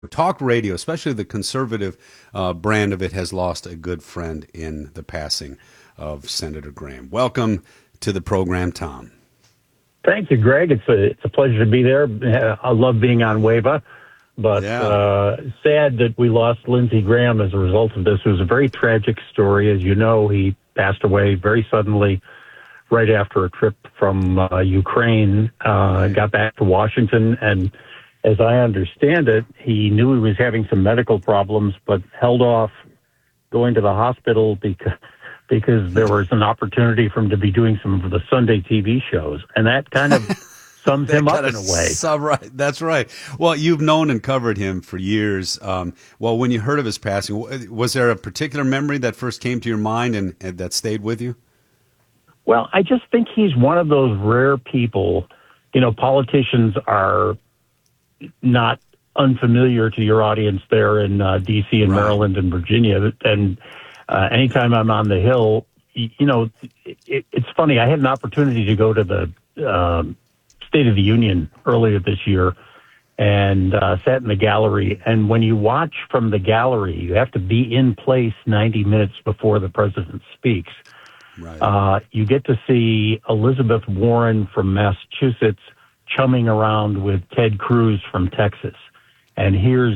Talk radio, especially the conservative brand of it, has lost a good friend in the passing of Senator Graham. Welcome to the program, Tom. Thank you, Greg. It's a pleasure to be there. I love being on WAVA, but sad that we lost Lindsey Graham as a result of this. It was a very tragic story. As you know, he passed away very suddenly right after a trip from Ukraine, got back to Washington, and as I understand it, he knew he was having some medical problems, but held off going to the hospital because there was an opportunity for him to be doing some of the Sunday TV shows. And that kind of sums him up in a way. Right. That's right. Well, you've known and covered him for years. Well, when you heard of his passing, was there a particular memory that first came to your mind and that stayed with you? Well, I just think he's one of those rare people. You know, politicians are not unfamiliar to your audience there in D.C. and Maryland and Virginia. And anytime I'm on the Hill, you know, it's funny. I had an opportunity to go to the State of the Union earlier this year and sat in the gallery. And when you watch from the gallery, you have to be in place 90 minutes before the president speaks. Right. You get to see Elizabeth Warren from Massachusetts chumming around with Ted Cruz from Texas. And here's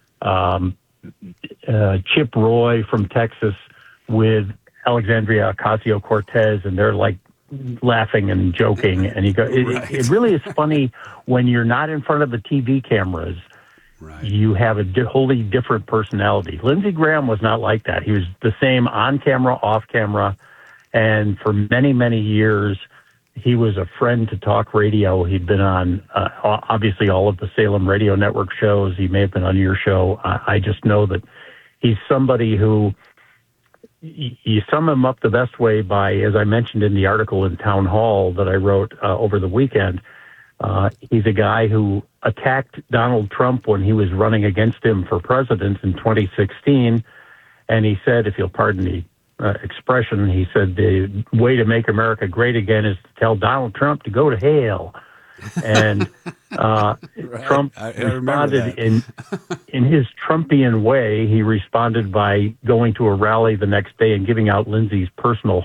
Chip Roy from Texas with Alexandria Ocasio-Cortez, and they're like laughing and joking. And you go, it really is funny when you're not in front of the TV cameras. Right. You have a wholly different personality. Lindsey Graham was not like that. He was the same on camera, off camera. And for many, many years, he was a friend to talk radio. He'd been on, obviously, all of the Salem Radio Network shows. He may have been on your show. I just know that he's somebody who, you sum him up the best way by, as I mentioned in the article in Town Hall that I wrote over the weekend, he's a guy who attacked Donald Trump when he was running against him for president in 2016. And he said, if you'll pardon me, expression, he said the way to make America great again is to tell Donald Trump to go to hell. And Trump responded in his Trumpian way. He responded by going to a rally the next day and giving out Lindsey's personal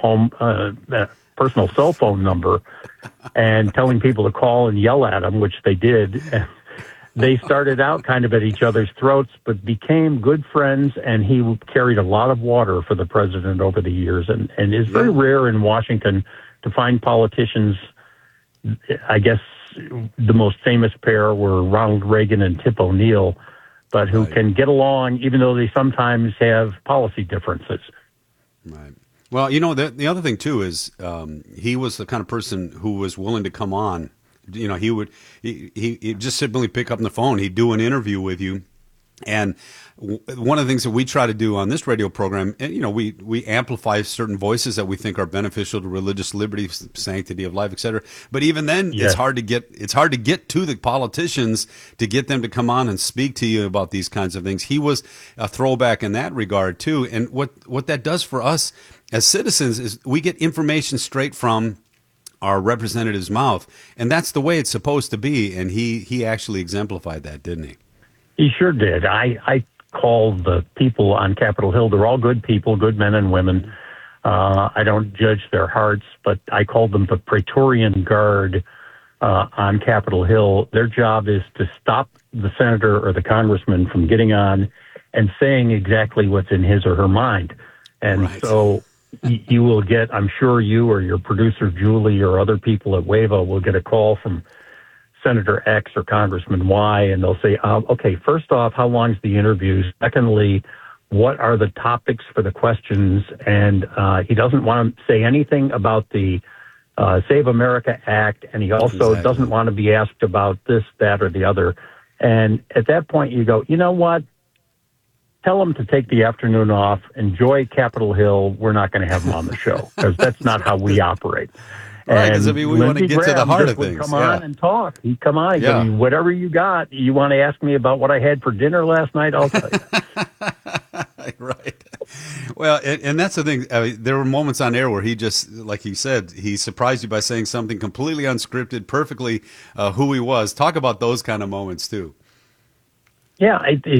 cell phone number and telling people to call and yell at him, which they did. They started out kind of at each other's throats, but became good friends, and he carried a lot of water for the president over the years. And it's very rare in Washington to find politicians. I guess the most famous pair were Ronald Reagan and Tip O'Neill, but who can get along even though they sometimes have policy differences. Right. Well, you know, the other thing, too, is he was the kind of person who was willing to come on. You know, he'd just simply pick up the phone. He'd do an interview with you. And one of the things that we try to do on this radio program, you know, we amplify certain voices that we think are beneficial to religious liberty, sanctity of life, et cetera. But even then, it's hard to get to the politicians to get them to come on and speak to you about these kinds of things. He was a throwback in that regard, too. And what that does for us as citizens is we get information straight from our representative's mouth, and that's the way it's supposed to be. And he actually exemplified that, didn't he? He sure did. I call the people on Capitol Hill, they're all good people, good men and women. I don't judge their hearts, but I call them the Praetorian Guard on Capitol Hill. Their job is to stop the senator or the congressman from getting on and saying exactly what's in his or her mind. And so you will get, I'm sure you or your producer, Julie, or other people at WAVA will get a call from Senator X or Congressman Y, and they'll say, okay, first off, how long's the interview? Secondly, what are the topics for the questions? And he doesn't want to say anything about the Save America Act, and he also doesn't want to be asked about this, that, or the other. And at that point, you go, you know what? Tell them to take the afternoon off, enjoy Capitol Hill. We're not going to have them on the show because that's not how we operate. Right, because I mean, we want to get to the heart of things. Come on and talk. He'd come on and go, whatever you got. You want to ask me about what I had for dinner last night? I'll tell you. Right. Well, and that's the thing. There were moments on air where he just, like he said, he surprised you by saying something completely unscripted, perfectly who he was. Talk about those kind of moments, too. Yeah,